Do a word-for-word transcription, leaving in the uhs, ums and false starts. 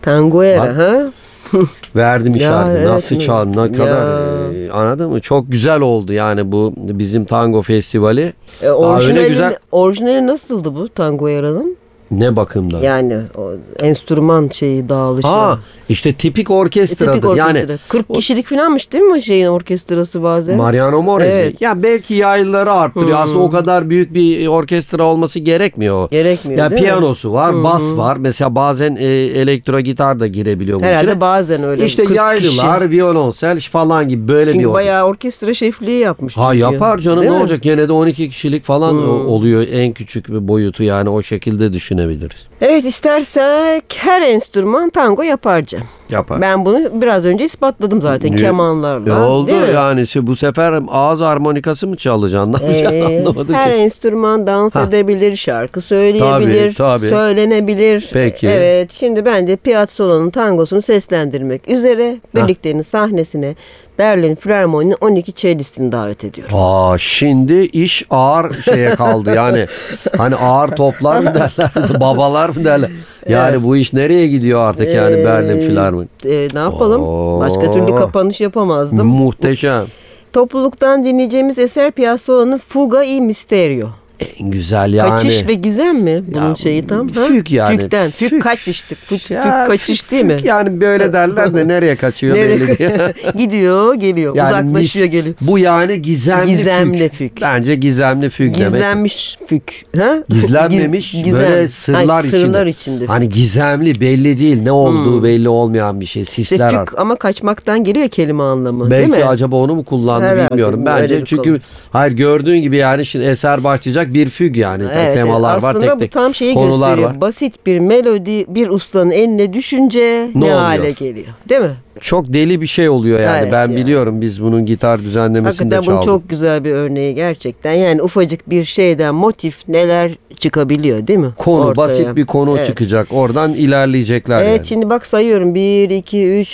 Tanguera ha? Verdim işareti. evet Nasıl mi? çal, ne kadar Ya. e, anladın mı? Çok güzel oldu yani bu bizim tango festivali. E, Aa, orijinali, öyle güzel. orijinali nasıldı bu Tanguera'nın? Ne bakımdan? Yani o enstrüman şeyi dağılışı. Ha, işte tipik E, orkestradır. tipik orkestra. Yani kırk kişilik falanmış değil mi şeyin orkestrası bazen? Mariano Morez mi? Evet. Ya belki yaylıları arttırıyor. Aslında o kadar büyük bir orkestra olması gerekmiyor. Gerekmiyor Ya değil mi? piyanosu var, bas var. Mesela bazen e, elektro gitar da girebiliyor bunun Herhalde içine. bazen öyle. İşte kırk yaylılar, kişi. violonsel falan gibi böyle Çünkü bir orkestra. bayağı orkestra şefliği yapmış. Ha çünkü. yapar canım, Değil ne mi? olacak? Gene de on iki kişilik falan o- oluyor en küçük bir boyutu, yani o şekilde düşünebiliriz. Evet, istersek her enstrüman tango yapar Cem. Yapar. Ben bunu biraz önce ispatladım zaten Ne- kemanlarla. E oldu değil mi? yani işte bu sefer ağız harmonikası mı çalacaksın? Ne yapacaksın Ee, anlamadım her ki. enstrüman dans Ha. edebilir, şarkı söyleyebilir, Tabii, tabii. söylenebilir. Peki. Evet, şimdi ben de Piazzolla'nın tangosunu seslendirmek üzere birliklerin sahnesine Berlin Filarmoni'nin on iki cellistini davet ediyorum. Aa, şimdi iş ağır şeye kaldı yani. Hani ağır toplar mı derler, babalar mı derler. Yani bu iş nereye gidiyor artık yani Ee, Berlin Filarmoni? e, ne yapalım? Oo. Başka türlü kapanış yapamazdım. Muhteşem. Topluluktan dinleyeceğimiz eser Piazzolla'nın Fuga i Misterio. En güzel yani. Kaçış ve gizem mi bunun Ya, şeyi tam? Ha? füg yani. Fügden. Füg, Füg. kaçıştık. Füg, Ya, füg kaçış füg- değil mi? füg Yani böyle derler de nereye kaçıyor Nereye- belli değil. Gidiyor, geliyor. Yani uzaklaşıyor, mis- geliyor. Bu yani gizemli, Gizemli füg. füg. Bence gizemli füg demek. Gizlenmiş füg. Ha? Gizlenmemiş, Giz- böyle sırlar Ay, sırlar içinde. içinde. füg. Hani gizemli, belli değil, ne olduğu belli olmayan bir şey. İşte Sisler füg var. ama kaçmaktan geliyor kelime anlamı, değil Belki mi? acaba onu mu kullandı Herhalde, bilmiyorum. öyle Bence bir çünkü konu. hayır, gördüğün gibi yani şimdi eser başlayacak bir füg yani. Evet, Temalar var, aslında tek bu tek tam şeyi konular gösteriyor. var. Basit bir melodi bir ustanın eline düşünce ne, Ne oluyor? hale geliyor. Değil mi? Çok deli bir şey oluyor yani. Evet ben yani. biliyorum, biz bunun gitar düzenlemesinde Hakikaten bunun çaldık. çok güzel bir örneği gerçekten. Yani ufacık bir şeyden motif neler çıkabiliyor değil mi? Konu, Ortaya. basit bir konu Evet. çıkacak. Oradan ilerleyecekler Evet, yani. şimdi bak sayıyorum. bir, iki, üç,